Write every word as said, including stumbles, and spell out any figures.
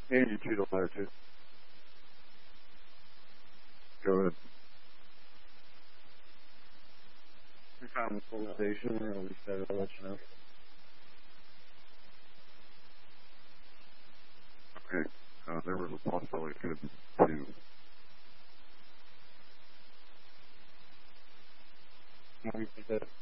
And you choose a letter too. Go ahead. We found the full station, or at least I'll let you know. Okay. Uh, there was a possibility it could have been two. How do you think that?